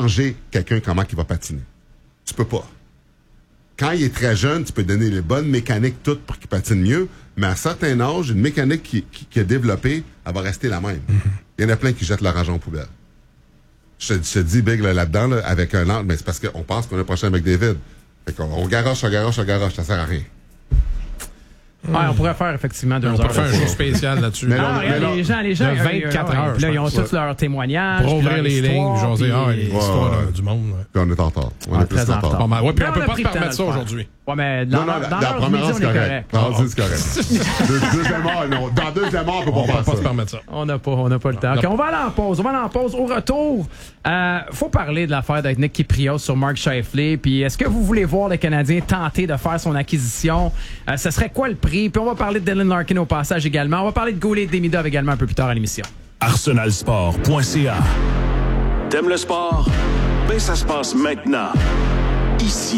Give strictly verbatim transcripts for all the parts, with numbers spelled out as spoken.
changer quelqu'un comment il va patiner. Tu peux pas. Quand il est très jeune, tu peux donner les bonnes mécaniques toutes pour qu'il patine mieux, mais à un certain âge, une mécanique qui, qui, qui est développée, elle va rester la même. Mm-hmm. Il y en a plein qui jettent leur argent aux poubelles. Je te, je te dis, Big, là, là-dedans, là, avec un angle, mais c'est parce qu'on pense qu'on est prochain avec David. Fait qu'on on garoche, on garoche, on garoche, ça sert à rien. Ouais, on pourrait faire effectivement deux on heures. On pourrait faire un show spécial là-dessus. Mais non, mais non, les gens, les gens, de vingt-quatre euh, heures. Là, ils ont tous leurs témoignages. Pour ouvrir les lignes, jaser, ah, l'histoire ouais, ouais. du monde. Ouais. Puis on est en retard. On est plus en retard. Bon, ben, ouais, puis on, on peut pas se permettre ça aujourd'hui. Ouais, mais dans, non, non, dans, la, dans la première heure, c'est correct. correct. Non, c'est correct. Deux, deuxième heure, non. Dans deuxième heure, on peut pas on faire peut pas ça. se permettre ça. On n'a pas, on n'a pas le temps. OK, on va aller en pause. On va aller en pause. Au retour, euh, faut parler de l'affaire avec Nick Kyprios sur Mark Scheifele. Puis est-ce que vous voulez voir le Canadien tenter de faire son acquisition? Euh, ce serait quoi le prix? Puis on va parler de Dylan Larkin au passage également. On va parler de Goulet et Demidov également un peu plus tard à l'émission. arsenal sport point c a. T'aimes le sport? Ben ça se passe maintenant. Ici.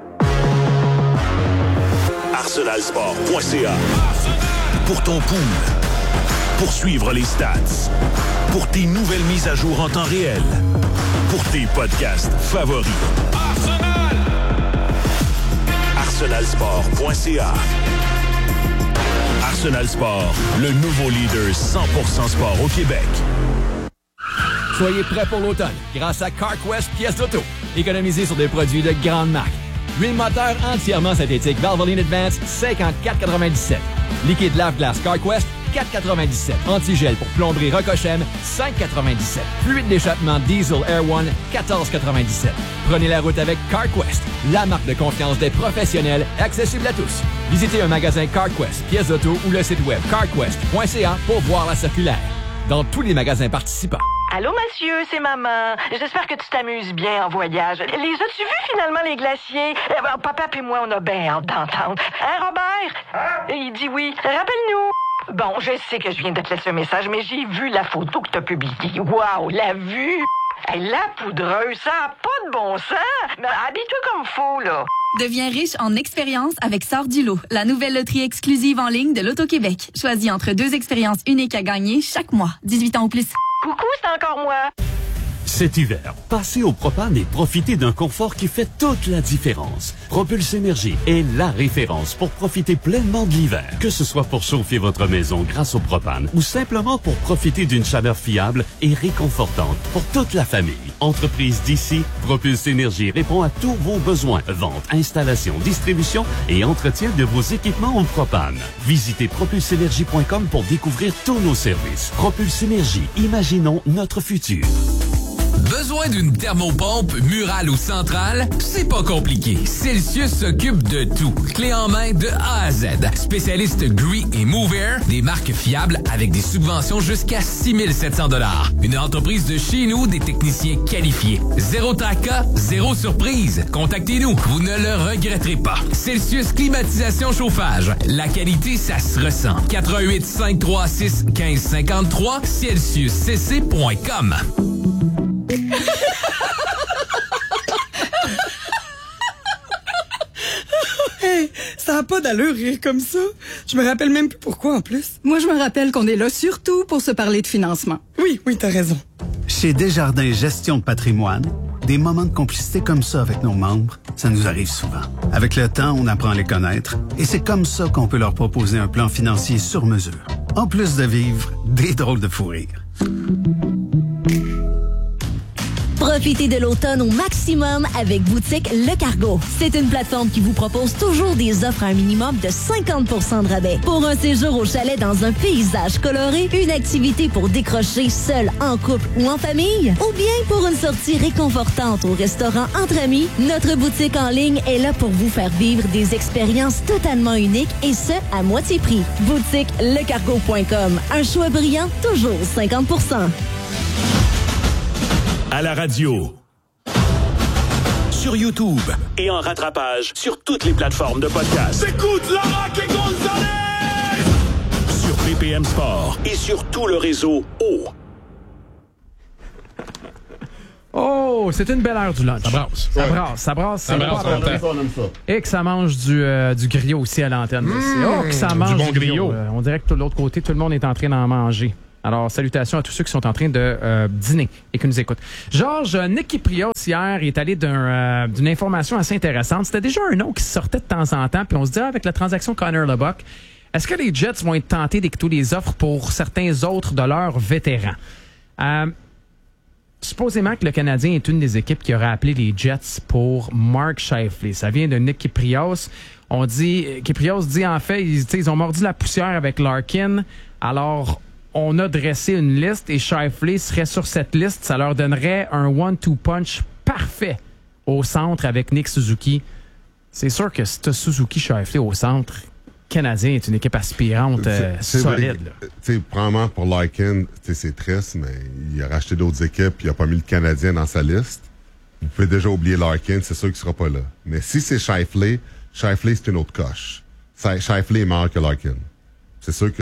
arsenal sport point c a. Pour ton pool. Pour suivre les stats. Pour tes nouvelles mises à jour en temps réel. Pour tes podcasts favoris. Arsenal! arsenal sport point c a. Arsenal Sport, le nouveau leader cent pour cent sport au Québec. Soyez prêts pour l'automne grâce à CarQuest pièces d'auto. Économisez sur des produits de grande marque. Huile moteur entièrement synthétique Valvoline Advance, cinquante-quatre quatre-vingt-dix-sept. Liquide lave-glace CarQuest, quatre quatre-vingt-dix-sept. Antigel pour plomberie Rocochem, cinq quatre-vingt-dix-sept. Fluide d'échappement Diesel Air One, quatorze quatre-vingt-dix-sept. Prenez la route avec CarQuest, la marque de confiance des professionnels, accessible à tous. Visitez un magasin CarQuest, pièces d'auto ou le site web carquest point c a pour voir la circulaire. Dans tous les magasins participants. Allô, monsieur, c'est maman. J'espère que tu t'amuses bien en voyage. Les as-tu vus, finalement, les glaciers? Eh ben, papa et moi, on a bien hâte d'entendre. Hein, Robert? Hein? Il dit oui. Rappelle-nous. Bon, je sais que je viens de te laisser un message, mais j'ai vu la photo que t'as publiée. Wow, la vue! Hey, la poudreuse, ça n'a pas de bon sens! Mais habille-toi comme faut, là. Deviens riche en expérience avec Sort du lot, la nouvelle loterie exclusive en ligne de l'Auto-Québec. Choisis entre deux expériences uniques à gagner chaque mois. dix-huit ans ou plus. Coucou, c'est encore moi. Cet hiver, passez au propane et profitez d'un confort qui fait toute la différence. Propulse Énergie est la référence pour profiter pleinement de l'hiver. Que ce soit pour chauffer votre maison grâce au propane ou simplement pour profiter d'une chaleur fiable et réconfortante pour toute la famille. Entreprise d'ici, Propulse Énergie répond à tous vos besoins. Vente, installation, distribution et entretien de vos équipements au propane. Visitez propulse énergie point com pour découvrir tous nos services. Propulse Énergie, imaginons notre futur. Besoin d'une thermopompe murale ou centrale? C'est pas compliqué. Celsius s'occupe de tout. Clé en main de A à Z. Spécialiste Gree et Move Air, des marques fiables avec des subventions jusqu'à six mille sept cents dollars. Une entreprise de chez nous, des techniciens qualifiés. Zéro tracas, zéro surprise. Contactez-nous, vous ne le regretterez pas. Celsius Climatisation Chauffage. La qualité, ça se ressent. quatre un huit, cinq trois six, un cinq cinq trois, celsius c c point com. Hey, ça n'a pas d'allure rire comme ça. Je me rappelle même plus pourquoi en plus. Moi, je me rappelle qu'on est là surtout pour se parler de financement. Oui, oui, t'as raison. Chez Desjardins Gestion de patrimoine, des moments de complicité comme ça avec nos membres, ça nous arrive souvent. Avec le temps, on apprend à les connaître et c'est comme ça qu'on peut leur proposer un plan financier sur mesure. En plus de vivre des drôles de fou rire. Profitez de l'automne au maximum avec Boutique Le Cargo. C'est une plateforme qui vous propose toujours des offres à un minimum de cinquante pour cent de rabais. Pour un séjour au chalet dans un paysage coloré, une activité pour décrocher seul, en couple ou en famille, ou bien pour une sortie réconfortante au restaurant entre amis, notre boutique en ligne est là pour vous faire vivre des expériences totalement uniques et ce, à moitié prix. Boutique le cargo point com. Un choix brillant, toujours cinquante pour cent. À la radio, sur YouTube et en rattrapage sur toutes les plateformes de podcast. Écoute la Rock et Gonzalez! Sur B P M Sport et sur tout le réseau O. Oh, c'est une belle heure du lunch. Ça brasse. Ça Ouais. brasse, ça brasse. Ça brasse longtemps. On aime ça. Et que ça mange du, euh, du griot aussi à l'antenne. Mmh, oh, que ça mange du bon griot. Euh, on dirait que de l'autre côté, tout le monde est en train d'en manger. Alors, salutations à tous ceux qui sont en train de euh, dîner et qui nous écoutent. Georges, Nick Kyprios, hier, est allé d'un, euh, d'une information assez intéressante. C'était déjà un nom qui sortait de temps en temps, puis on se dit, ah, avec la transaction Connor Lubbock, est-ce que les Jets vont être tentés d'écouter les offres pour certains autres de leurs vétérans? Euh, supposément que le Canadien est une des équipes qui aurait appelé les Jets pour Mark Scheifele. Ça vient de Nick Kyprios. On dit, Kyprios dit en fait, ils, ils ont mordu la poussière avec Larkin. Alors, on a dressé une liste et Scheifele serait sur cette liste. Ça leur donnerait un one-two punch parfait au centre avec Nick Suzuki. C'est sûr que si tu as Suzuki Scheifele au centre, Canadien est une équipe aspirante euh, c'est, c'est solide. Tu sais, probablement pour Larkin, c'est triste, mais il a racheté d'autres équipes, il n'a pas mis le Canadien dans sa liste. Vous pouvez déjà oublier Larkin, c'est sûr qu'il ne sera pas là. Mais si c'est Scheifele, Scheifele, c'est une autre coche. Scheifele est meilleur que Larkin. C'est sûr que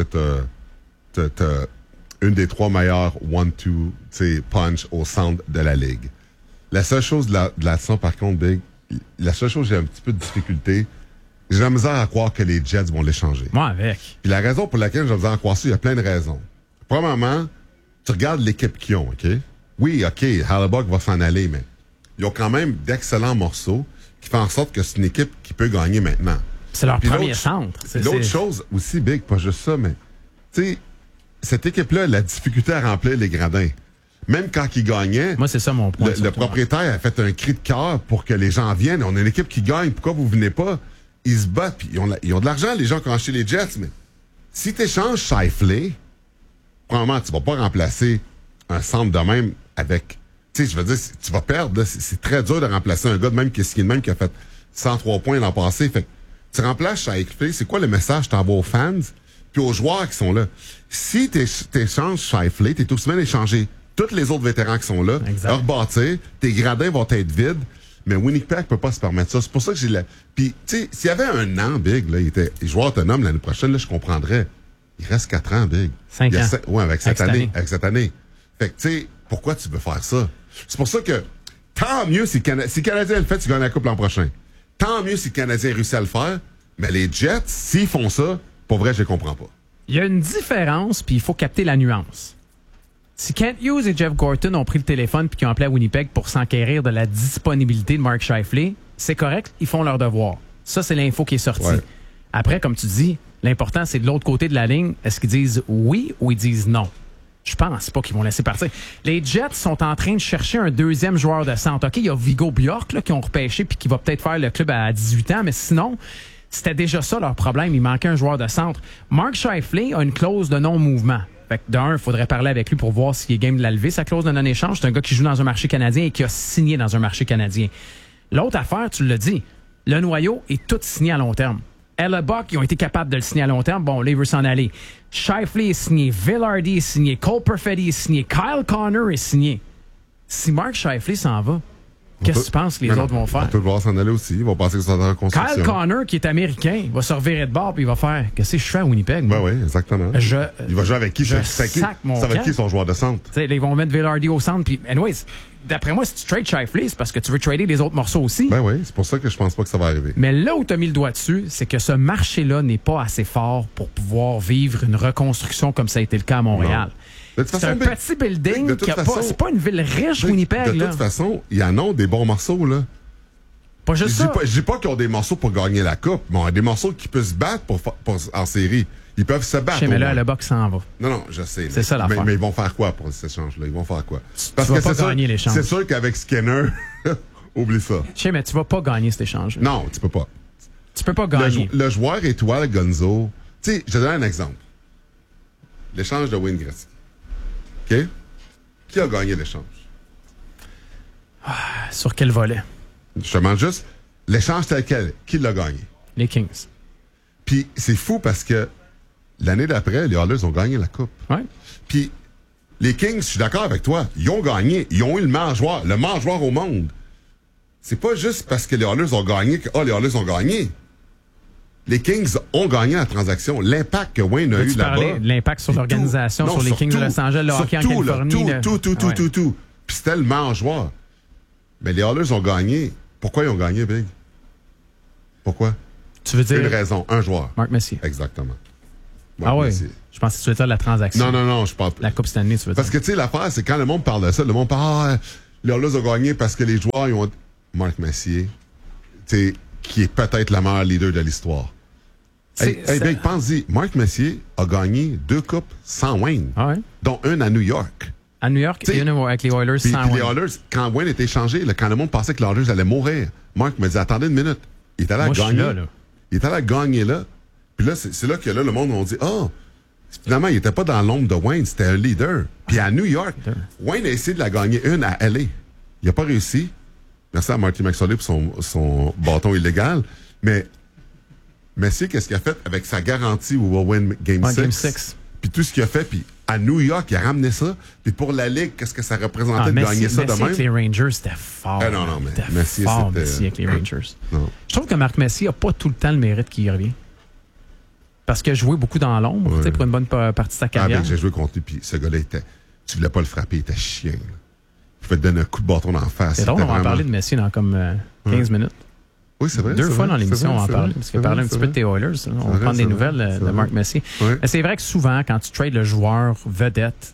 tu as une des trois meilleures one-two punch au centre de la Ligue. La seule chose de la, de la saison, par contre, Big, la seule chose que j'ai un petit peu de difficulté, j'ai la misère à croire que les Jets vont l'échanger. Moi avec. Puis la raison pour laquelle j'ai la misère à croire ça, il y a plein de raisons. Premièrement, tu regardes l'équipe qu'ils ont, OK? Oui, OK, Hellebuyck va s'en aller, mais ils ont quand même d'excellents morceaux qui font en sorte que c'est une équipe qui peut gagner maintenant. C'est leur Puis premier centre. C'est, l'autre c'est... chose aussi, Big, pas juste ça, mais tu sais, cette équipe-là a la difficulté à remplir les gradins. Même quand ils gagnaient, moi, c'est ça mon point. Le, le propriétaire a fait un cri de cœur pour que les gens viennent. On a une équipe qui gagne. Pourquoi vous venez pas? Ils se battent, puis ils ont, ils ont de l'argent, les gens qui ont acheté les Jets, mais si tu échanges Scheifele, probablement, tu vas pas remplacer un centre de même avec... Tu sais, je veux dire, tu vas perdre. Là, c'est, c'est très dur de remplacer un gars de même qui est même qui a fait cent trois points l'an passé. Fait que tu remplaces Scheifele, c'est quoi le message que tu envoies aux fans puis aux joueurs qui sont là? Si tu échanges Scheifele, tu es aussi bien d'échanger tous les autres vétérans qui sont là, à rebâtir, tes gradins vont être vides. Mais Winnipeg peut pas se permettre ça. C'est pour ça que j'ai la... Puis, tu sais, s'il y avait un an, Big, là, il était joueur autonome l'année prochaine, là, je comprendrais. Il reste quatre ans, Big. Cinq ans. Se... Ouais, avec cette avec année, année. Avec cette année. Fait que, tu sais, pourquoi tu veux faire ça? C'est pour ça que, tant mieux si, Cana... si le Canadien le fait, tu gagnes la Coupe l'an prochain. Tant mieux si le Canadien réussit à le faire. Mais les Jets, s'ils font ça, pour vrai, je les comprends pas. Il y a une différence, puis il faut capter la nuance. Si Kent Hughes et Jeff Gorton ont pris le téléphone puis qu'ils ont appelé à Winnipeg pour s'enquérir de la disponibilité de Mark Scheifele, c'est correct, ils font leur devoir. Ça, c'est l'info qui est sortie. Ouais. Après, comme tu dis, l'important, c'est de l'autre côté de la ligne. Est-ce qu'ils disent oui ou ils disent non? Je pense pas qu'ils vont laisser partir. Les Jets sont en train de chercher un deuxième joueur de centre. OK, il y a Viggo Bjork là, qui ont repêché puis qui va peut-être faire le club à dix-huit ans, mais sinon, c'était déjà ça leur problème. Il manquait un joueur de centre. Mark Scheifele a une clause de non-mouvement. Fait que d'un, il faudrait parler avec lui pour voir s'il est game de la lever, sa clause de non-échange. C'est un gars qui joue dans un marché canadien et qui a signé dans un marché canadien. L'autre affaire, tu l'as dit, le noyau est tout signé à long terme. Hellebuyck, ils ont été capables de le signer à long terme. Bon, là, il veut s'en aller. Scheifele est signé, Vilardi est signé, Cole Perfetti est signé, Kyle Connor est signé. Si Mark Scheifele s'en va, qu'est-ce que tu penses que les autres vont faire? On peut le voir s'en aller aussi. Ils vont penser que c'est en reconstruction. Kyle Connor, qui est américain, va se revirer de bord et il va faire « Qu'est-ce que je fais à Winnipeg? » Ben oui, exactement. Je, il va jouer avec qui? Je c'est sac qui? mon Ça va être qui son joueur de centre? T'sais, ils vont mettre Vilardi au centre. Puis, anyways, d'après moi, si tu trades Scheifele, c'est parce que tu veux trader les autres morceaux aussi. Ben oui, c'est pour ça que je pense pas que ça va arriver. Mais là où tu as mis le doigt dessus, c'est que ce marché-là n'est pas assez fort pour pouvoir vivre une reconstruction comme ça a été le cas à Montréal. Non. C'est façon, un petit building. Qui a façon, pas, c'est pas une ville riche, Winnipeg. De toute là. façon, il y en a des bons morceaux, là. Pas juste je ça. Dis pas, je dis pas qu'ils ont des morceaux pour gagner la coupe, mais ils ont des morceaux qui peuvent se battre pour, pour, en série. Ils peuvent se battre. Je sais, mais là, le box s'en va. Non, non, je sais. C'est ça l'affaire. Mais, mais ils vont faire quoi pour cet échange-là? Ils vont faire quoi? Parce tu vas que pas c'est gagner sûr, l'échange. C'est sûr qu'avec Skinner, oublie ça. Je sais, mais tu vas pas gagner cet échange. Non, tu peux pas. Tu peux pas gagner. Le, le joueur étoile Gonzo, tu sais, je te donne un exemple. L'échange de Wayne Gretzky. OK? Qui a gagné l'échange? Ah, sur quel volet? Je te demande juste, l'échange tel quel, qui l'a gagné? Les Kings. Puis c'est fou parce que l'année d'après, les Oilers ont gagné la Coupe. Ouais. Puis les Kings, je suis d'accord avec toi, ils ont gagné. Ils ont eu le meilleur joueur, le meilleur joueur au monde. C'est pas juste parce que les Oilers ont gagné que, oh, les Oilers ont gagné. Les Kings ont gagné la transaction. L'impact que Wayne a Veux-tu eu là-bas. L'impact sur l'organisation, sur les Kings de Los Angeles, le hockey en Californie. Là, tout, tout, tout, tout, ouais. tout, tout. Puis c'était le meilleur joueur. Mais les Oilers ont gagné. Pourquoi ils ont gagné, Big? Pourquoi? Tu veux dire? Une raison, un joueur. Mark Messier. Exactement. Ah oui? Je pensais que tu veux dire la transaction. Non, non, non, je parle pas. La Coupe Stanley, tu veux dire. Parce que, tu sais, l'affaire, c'est quand le monde parle de ça, le monde parle, ah, les Oilers ont gagné parce que les joueurs, ils ont... Mark Messier, tu sais, qui est peut-être le meilleur leader de l'histoire. Hey, hey Big, pense-y, Mark Messier a gagné deux coupes sans Wayne, ah ouais? dont une à New York. À New York, et une avec les Oilers pis, sans pis Wayne. les Oilers, quand Wayne était échangé, là, quand le monde pensait que les Oilers allaient mourir, Mark me dit, attendez une minute. Il est allé Moi, à gagner. Là, là. Il est allé à gagner là. Puis là, c'est, c'est là que là, le monde a dit, oh, finalement, il était pas dans l'ombre de Wayne, c'était un leader. Puis à New York, Wayne a essayé de la gagner une à L A. Il a pas réussi. Merci à Marty McSorley pour son, son bâton illégal. Mais Messier, qu'est-ce qu'il a fait avec sa garantie où il va win Game six? Puis tout ce qu'il a fait, puis à New York, il a ramené ça. Puis pour la Ligue, qu'est-ce que ça représentait ah, de Messier, gagner ça Messier de même? avec les Rangers, c'était fort. Ah, non, non, mais c'était Messier, fort, c'était... Messier avec les Rangers. Non. Je trouve que Marc Messier n'a pas tout le temps le mérite qu'il revient. Parce qu'il a joué beaucoup dans l'ombre, ouais. pour une bonne partie de sa carrière. Ah, ben, j'ai joué contre lui, puis ce gars-là, était... tu voulais pas le frapper, il était chien. Là. Il pouvait te donner un coup de bâton dans la face. C'est drôle, on va vraiment... en parler de Messier dans comme euh, quinze ouais. minutes. Oui, c'est vrai. Deux c'est fois vrai, dans l'émission, vrai, on en parle. Parce qu'il parlait un petit peu de tes Oilers. On va prendre des nouvelles vrai, de Marc Messier. Ouais. Mais c'est vrai que souvent, quand tu trades le joueur vedette,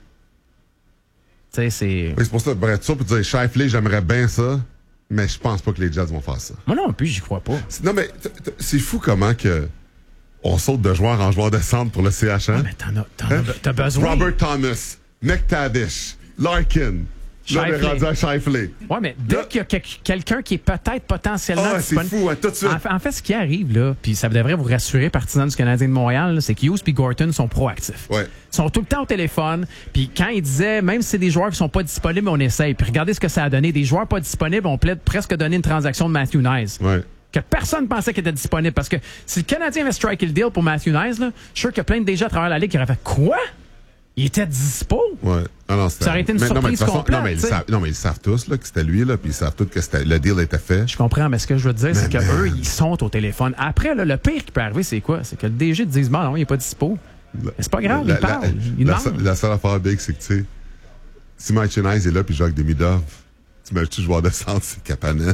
tu sais, c'est. Oui, c'est pour ça, bref, ça pour dire, Scheifele, j'aimerais bien ça, mais je pense pas que les Jets vont faire ça. Moi non plus, j'y crois pas. C'est, non, mais t- t- c'est fou comment que on saute de joueur en joueur de centre pour le C H N. Ah, mais t'en as, t'en hein? as, t'as besoin. Robert Thomas, McTavish, Larkin. Là, on est rendu à Scheifele. Ouais, mais dès là, qu'il y a que- quelqu'un qui est peut-être potentiellement ah, disponible. C'est fou, hein, tout de suite. En, en fait, ce qui arrive, là, puis ça devrait vous rassurer, partisans du Canadien de Montréal, là, c'est que Hughes et Gorton sont proactifs. Ouais. Ils sont tout le temps au téléphone. Puis quand ils disaient, même si c'est des joueurs qui sont pas disponibles, on essaye. Puis regardez ce que ça a donné. Des joueurs pas disponibles, on plaide presque donner une transaction de Matthew Nice. Ouais. Que personne pensait qu'il était disponible. Parce que si le Canadien avait striké le deal pour Matthew Nice, là, je suis sûr qu'il y a plein de gens à travers la Ligue qui auraient fait quoi? Il était dispo? Ouais. Ah non, ça aurait été une mais, surprise non, mais, complète. Non mais, ils savent, non, mais ils savent tous là, que c'était lui, là, puis ils savent tous que c'était, le deal était fait. Je comprends, mais ce que je veux te dire, mais c'est mais... qu'eux, ils sont au téléphone. Après, là, le pire qui peut arriver, c'est quoi? C'est que le D G te dise, bon, non, il n'est pas dispo. La, c'est pas grave, la, il parle. La, il la, demande. La, la seule affaire big, c'est que, tu sais, si Mike Nice est là puis joue avec des Midov, tu imagines-tu joueur de centre, c'est Kapanen.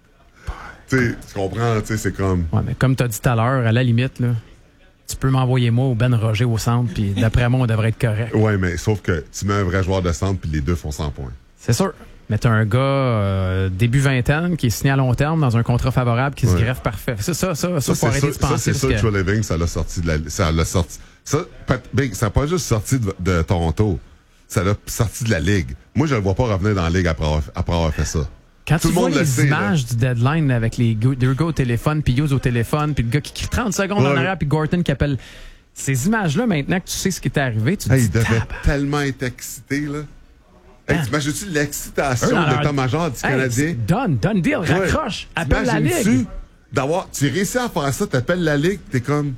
Tu sais, tu comprends, tu sais, c'est comme. Ouais, mais comme tu as dit tout à l'heure, à la limite, là, tu peux m'envoyer moi ou Ben Roger au centre, puis d'après moi, on devrait être correct. Ouais, mais sauf que tu mets un vrai joueur de centre, puis les deux font cent points. C'est sûr. Mais t'as un gars euh, début vingtaine qui est signé à long terme dans un contrat favorable qui ouais. se greffe parfait. C'est ça, ça, ça, ça, faut arrêter de penser. Ça, c'est sûr que Joe Living, ça l'a sorti de la. Ça l'a sorti. Ça, Big, ça n'a pas juste sorti de, de Toronto. Ça l'a sorti de la Ligue. Moi, je ne le vois pas revenir dans la Ligue après avoir, après avoir fait ça. Quand Tout tu le vois monde les le sait, images là. du deadline avec les deux gars au téléphone, puis Hughes au téléphone, puis le gars qui crie trente secondes ouais. en arrière, puis Gorton qui appelle. Ces images-là, maintenant que tu sais ce qui est arrivé, tu te hey, dis... Il devait tab. tellement être excité, là. Hey, t'imagines-tu l'excitation de l'état-major du hey, Canadien? Donne, donne deal, ouais. raccroche, appelle la Ligue. D'avoir, tu réussis à faire ça, t'appelles la Ligue, t'es comme...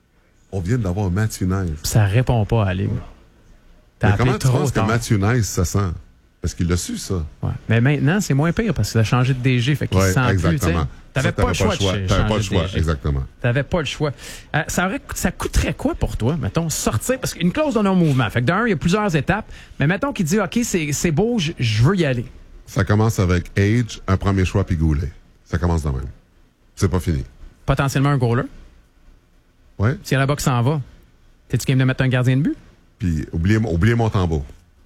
On vient d'avoir Matthew Nice. Ça répond pas à la Ligue. T'as Mais comment tu trop penses tard. que Matthew Nice se sent? Parce qu'il l'a su, ça. Ouais. Mais maintenant, c'est moins pire parce qu'il a changé de D G, fait qu'il ouais, se sent exactement. plus. T'avais pas, pas le choix. choix. De T'avais pas le choix, D G. exactement. T'avais pas le choix. Euh, ça, aurait, ça coûterait quoi pour toi, mettons, sortir? Parce qu'une clause de non-mouvement. Fait que d'un, il y a plusieurs étapes. Mais mettons qu'il dit, OK, c'est, c'est beau, je, je veux y aller. Ça commence avec Age, un premier choix, puis Goulet. Ça commence de même. C'est pas fini. Potentiellement un goaler. Ouais. Si là-bas qui s'en va, t'es-tu game de mettre un gardien de but? Puis, oubliez, oubliez mon tambour.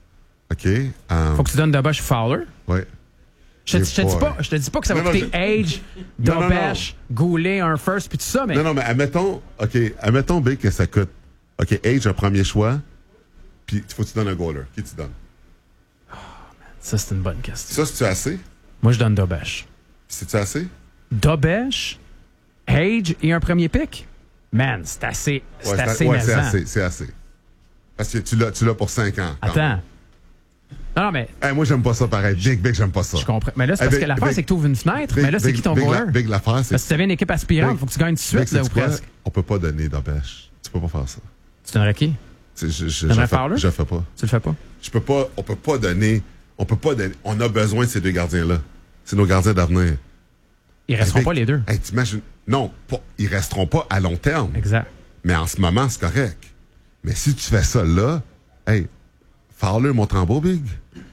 OK? Um, Faut que tu donnes de Bosch Fowler. Ouais. Je te, je te dis pas, je te dis pas que ça va non, coûter non, Age, Dobesh, Goulet, un first, puis tout ça, mais... Non, non, mais admettons, OK, admettons, Big, que ça coûte, OK, Age, un premier choix, puis il faut que tu donnes un goaler. Qui tu donnes? Oh, man, ça, c'est une bonne question. Ça, c'est-tu assez? Moi, je donne Dobesh. C'est-tu assez? Dobesh, Age et un premier pick? Man, c'est assez, c'est ouais, assez Ouais, c'est maison. assez, c'est assez. Parce que tu l'as, tu l'as pour cinq ans. Attends. Même. Non, non, mais. Hey, moi, j'aime pas ça pareil. Big, Big, j'aime pas ça. Je comprends. Mais là, c'est parce hey, que l'affaire, big, c'est que tu ouvres une fenêtre. Big, mais là, c'est big, qui ton big, goaler? La, big, l'affaire, c'est. Parce que tu deviens une équipe aspirante, il faut que tu gagnes tout de suite, là, ou presque. On peut pas donner d'empêche. Tu peux pas faire ça. Tu donnerais qui? Je, je, je, je, fais, Fowler? je fais pas. Tu le fais pas? Je peux pas. On peut pas donner. On peut pas donner. On a besoin de ces deux gardiens-là. C'est nos gardiens d'avenir. Ils resteront Avec, pas les deux. Hey, t'imagines. Non, pas, ils resteront pas à long terme. Exact. Mais en ce moment, c'est correct. Mais si tu fais ça là, hey, Fowler, mon tambour, Big.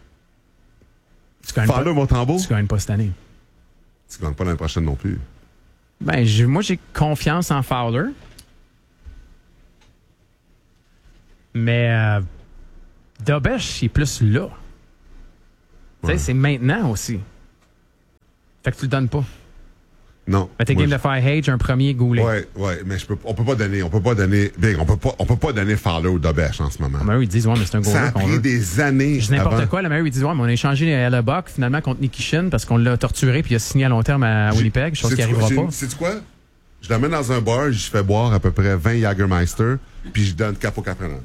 Tu gagnes Fowler, pas, mon tambour. Tu gagnes pas cette année. Tu gagnes pas l'année prochaine non plus. Ben, j'ai, moi, j'ai confiance en Fowler. Mais euh, Dobesh, il est plus là. Ouais. Tu sais, c'est maintenant aussi. Fait que tu le donnes pas. Non. Mais t'es game je... de faire Hage, un premier Goulet. Ouais, ouais, mais je peux, on peut pas donner, on peut pas donner, Big, on peut pas, on peut pas donner Fowler ou Dobesh en ce moment. Mais eux, ils disent, ouais, mais c'est un Goulet. Ça a pris des années. Je n'importe avant. quoi, là, mais eux, ils disent, ouais, mais on a échangé Ella Buck finalement contre Nicky Shin parce qu'on l'a torturé puis il a signé à long terme à Winnipeg, chose qui arrivera pas. Sais-tu quoi? Je l'amène dans un bar, je fais boire à peu près vingt Jagermeister, puis je donne Capo Capranan.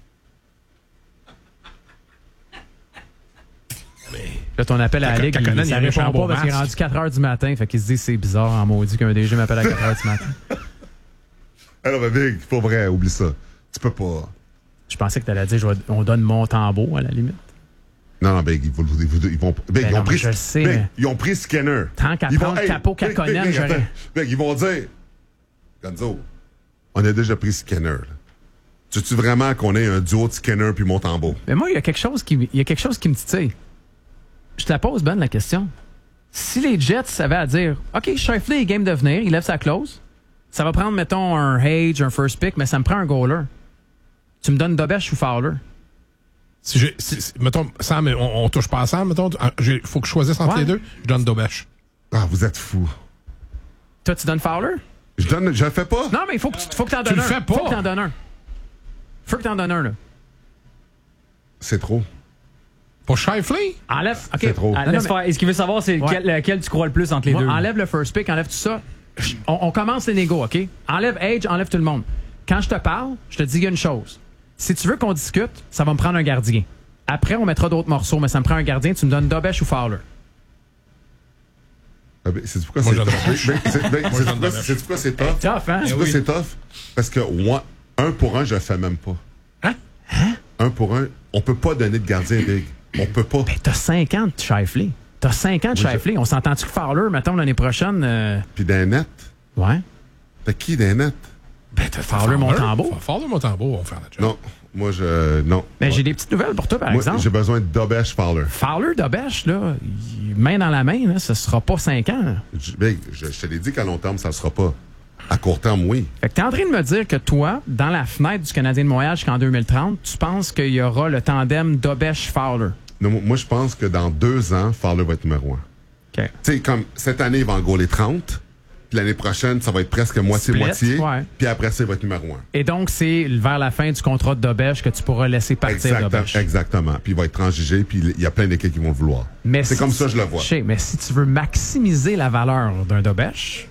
Là, ton appel à la Ligue, il, ça répond pas parce qu'il est rendu quatre heures du matin. Fait qu'il se dit c'est bizarre en maudit qu'un D G m'appelle à quatre heures du matin. Alors, mais Big, pour vrai, oublie ça. Tu peux pas. Je pensais que t'allais dire on donne Montembeault à la limite. Non, non, Big, ils vont. Ils vont, ils vont Big, ben ils, non, ont pris, je sais, Big, mais... ils ont pris Skinner. Tant qu'à prendre hey, Capo Caconen, j'aurais. Big, ils vont dire Gonzo, on a déjà pris Skinner. Tu veux-tu vraiment qu'on ait un duo de Skinner puis Montembeault? Mais moi, il y a quelque chose qui, il y a quelque chose qui me titille. Je te la pose, Ben, la question. Si les Jets avaient à dire, OK, Scheifele est game de venir, il lève sa clause, ça va prendre, mettons, un Hage, un first pick, mais ça me prend un goaler. Tu me donnes Dobesh ou Fowler? Si j'ai, si, si, mettons, Sam, on, on touche pas à Sam, mettons, il faut que je choisisse entre ouais. les deux, je donne Dobesh. Ah, vous êtes fous. Toi, tu donnes Fowler? Je donne, je le fais pas. Non, mais il faut que tu faut que t'en donnes un. Tu le fais pas. Faut que t'en donnes un. Faut que t'en donnes un, là. C'est trop. Pour Scheifele? Enlève. OK. C'est trop. Enlève, mais... faire, ce qu'il veut savoir, c'est ouais. lequel, lequel tu crois le plus entre les Moi, deux. Enlève le first pick, enlève tout ça. On, on commence les négos, OK? Enlève Age, enlève tout le monde. Quand je te parle, je te dis une chose. Si tu veux qu'on discute, ça va me prendre un gardien. Après, on mettra d'autres morceaux, mais ça me prend un gardien. Tu me donnes Dobesh ou Fowler? Ah ben, c'est pourquoi c'est tough. C'est pourquoi c'est tough. C'est tough, hein? C'est pourquoi c'est tough. Parce que moi, un pour un, je le fais même pas. Hein? Hein? Un pour un, on peut pas donner de gardien Big. On peut pas. Ben, t'as cinq ans de Scheifele. T'as cinq ans de oui, Scheifele. Je... On s'entend-tu que Fowler, mettons, l'année prochaine... Euh... Puis d'un net? Ouais. T'as qui d'un net? Ben, t'as Fowler Montembeault. Fowler Montembeault, on va faire la job. Non. Moi, je... Non. Mais ouais. j'ai des petites nouvelles pour toi, par Moi, exemple. J'ai besoin de Dobesh Fowler. Fowler, Dobesh, là, main dans la main, là, ce sera pas cinq ans. Je, ben, je, je te l'ai dit qu'à long terme, ça ne sera pas. À court terme, oui. Fait que t'es en train de me dire que toi, dans la fenêtre du Canadien de Montréal jusqu'en deux mille trente, tu penses qu'il y aura le tandem Dobesh-Fowler? Non, moi, je pense que dans deux ans, Fowler va être numéro un. OK. Tu sais, comme cette année, il va en gauler trente. Puis l'année prochaine, ça va être presque moitié-moitié. Ouais. Puis après ça, il va être numéro un. Et donc, c'est vers la fin du contrat de Dobesh que tu pourras laisser partir Exactement, Dobesh. Exactement. Puis il va être transigé, puis il y a plein d'équipes qui vont le vouloir. Mais c'est si comme ça je le vois. Je sais, mais si tu veux maximiser la valeur d'un Dobesh,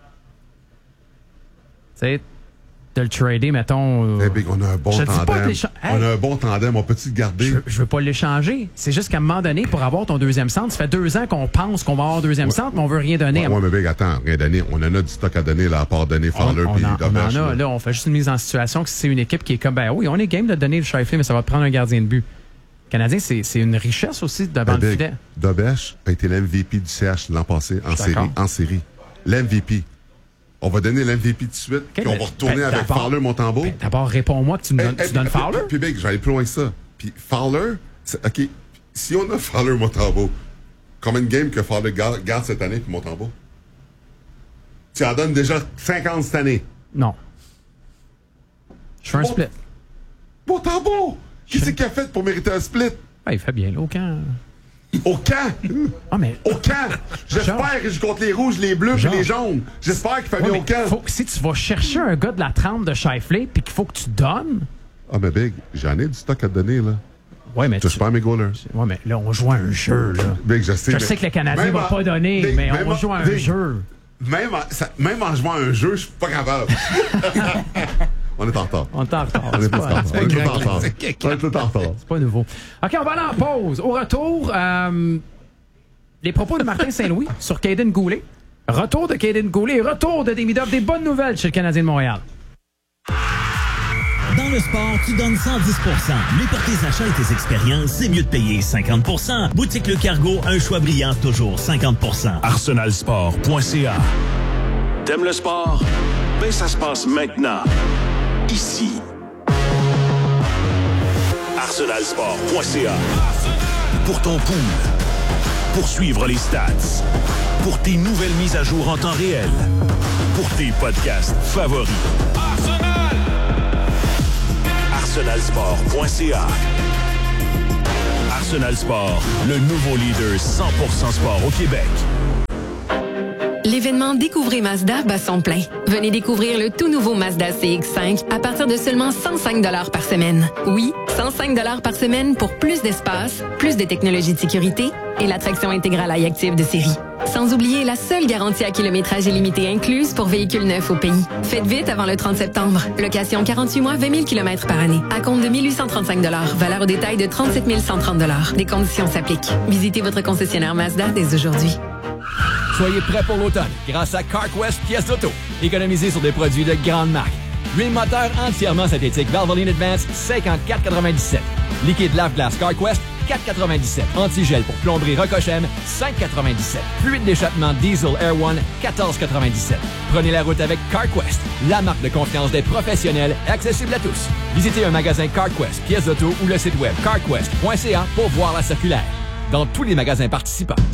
tu sais, de le trader, mettons... Euh, hey, Big, on a un bon tandem. Hey, on a un bon tandem, on peut-tu le garder? Je, je veux pas l'échanger. C'est juste qu'à un moment donné, pour avoir ton deuxième centre, ça fait deux ans qu'on pense qu'on va avoir un deuxième ouais. centre, mais on veut rien donner. Ouais, ouais, mais Big, attends, rien donner. On en a du stock à donner, là, à part donner Fowler puis Dobesh. On en a, là, on fait juste une mise en situation que c'est une équipe qui est comme, ben oui, on est game de donner le Scheifele, mais ça va te prendre un gardien de but. Le Canadien, c'est, c'est une richesse aussi devant le filet. Dobesh a été l'M V P du C H l'an passé en série. En série. L'M V P. On va donner l'M V P tout de suite, okay, puis on va retourner ben, avec Fowler Montembeault. Ben, d'abord, réponds-moi que tu me donnes, hey, tu hey, donnes Fowler. Puis, Big, je vais aller plus loin que ça. Puis Fowler, OK, si on a Fowler Montembeault, combien de games que Fowler garde, garde cette année puis Montembeault? Tu en donnes déjà cinquante cette année. Non. Je fais un Mont- split. Montembeault! Qu'est-ce qu'il a fait pour mériter un split? Ben, il fait bien, là, au camp. Au camp! Ah, mais... Au camp! J'espère qu'il joue contre les rouges, les bleus et les jaunes. J'espère qu'il fait bien ouais, au camp. Faut, si tu vas chercher un gars de la trempe de Scheifele puis qu'il faut que tu donnes... Ah, mais Big, j'en ai du stock à te donner, là. Ouais, mais tu touches pas à mes goalers. Ouais, mais là, on joue à un jeu, là. Big, je sais. Je mais... sais que le Canadien va pas donner, Big, mais on joue à un Big, jeu. Même en, ça, même en jouant à un jeu, je suis pas capable. On est en retard. On est en retard. On est tout en retard. On est tout en retard. On est tout en retard. C'est pas nouveau. OK, on va aller en pause. Au retour, euh, les propos de Martin Saint-Louis sur Caden Goulet. Retour de Caden Goulet. Retour de Demidov. Des bonnes nouvelles chez le Canadien de Montréal. Dans le sport, tu donnes cent dix pour cent. Mais pour tes achats et tes expériences, c'est mieux de payer cinquante pour cent. Boutique Le Cargo, un choix brillant, toujours cinquante pour cent. arsenal sport point c a. T'aimes le sport? Ben, ça se passe maintenant. Ici. arsenal sport point c a. Pour ton pool. Pour suivre les stats. Pour tes nouvelles mises à jour en temps réel. Pour tes podcasts favoris. arsenal sport point c a. Arsenal Sport, le nouveau leader cent pour cent sport au Québec. L'événement Découvrez Mazda bat son plein. Venez découvrir le tout nouveau Mazda C X cinq à partir de seulement cent cinq dollars par semaine. Oui, cent cinq dollars par semaine pour plus d'espace, plus de technologies de sécurité et la traction intégrale iActive de série. Sans oublier la seule garantie à kilométrage illimité incluse pour véhicules neufs au pays. Faites vite avant le trente septembre. Location quarante-huit mois, vingt mille kilomètres par année. À compte de mille huit cent trente-cinq dollars. Valeur au détail de trente-sept mille cent trente dollars. Des conditions s'appliquent. Visitez votre concessionnaire Mazda dès aujourd'hui. Soyez prêts pour l'automne grâce à CarQuest pièces d'auto. Économisez sur des produits de grande marque. Huile moteur entièrement synthétique Valvoline Advance, cinquante-quatre quatre-vingt-dix-sept. Liquide lave-glace CarQuest, quatre quatre-vingt-dix-sept. Antigel pour plomberie Rocochem, cinq quatre-vingt-dix-sept. Fluide d'échappement Diesel Air One, quatorze quatre-vingt-dix-sept. Prenez la route avec CarQuest, la marque de confiance des professionnels, accessible à tous. Visitez un magasin CarQuest pièces d'auto ou le site web carquest point c a pour voir la circulaire. Dans tous les magasins participants.